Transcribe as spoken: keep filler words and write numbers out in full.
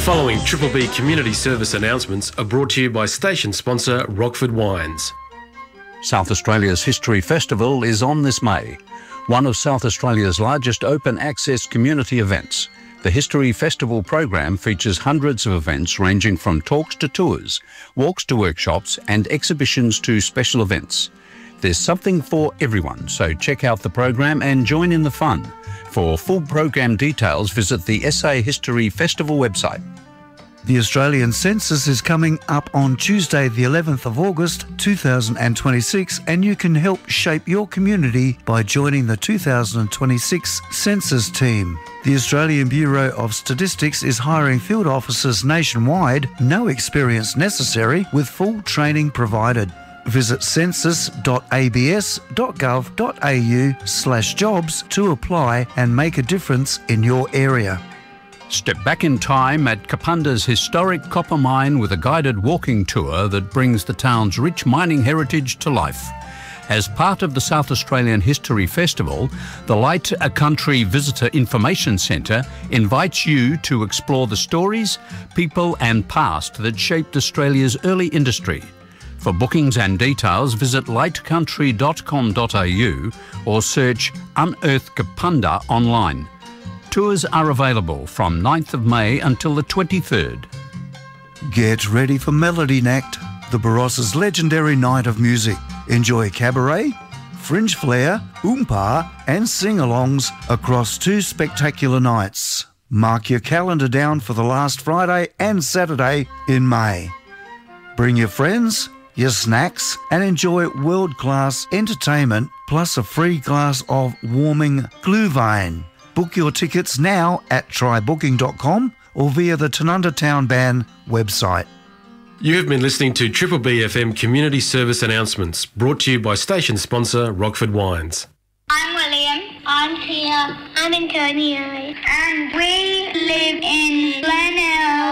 following Triple B community service announcements are brought to you by station sponsor Rockford Wines. South Australia's History Festival is on this May, one of South Australia's largest open access community events. The History Festival program features hundreds of events ranging from talks to tours, walks to workshops and exhibitions to special events. There's something for everyone, so check out the program and join in the fun. For full program details, visit the S A History Festival website. The Australian Census is coming up on Tuesday the eleventh of August two thousand twenty-six, and you can help shape your community by joining the two thousand twenty-six Census team. The Australian Bureau of Statistics is hiring field officers nationwide, no experience necessary, with full training provided. Visit census dot a b s dot gov dot a u slash jobs to apply and make a difference in your area. Step back in time at Kapunda's historic copper mine with a guided walking tour that brings the town's rich mining heritage to life. As part of the South Australian History Festival, the Light a Country Visitor Information Centre invites you to explore the stories, people and past that shaped Australia's early industry. For bookings and details, visit light country dot com dot a u or search Unearth Kapunda online. Tours are available from ninth of May until the twenty-third. Get ready for Melody Nacht, the Baross's legendary night of music. Enjoy cabaret, fringe flair, oompa and sing-alongs across two spectacular nights. Mark your calendar down for the last Friday and Saturday in May. Bring your friends, your snacks and enjoy world-class entertainment plus a free glass of warming glühwein. Book your tickets now at try booking dot com or via the Tanunda Town Band website. You have been listening to Triple B F M community service announcements brought to you by station sponsor Rockford Wines. I'm William. I'm Tia. I'm Antonio. And we live in Glenelg.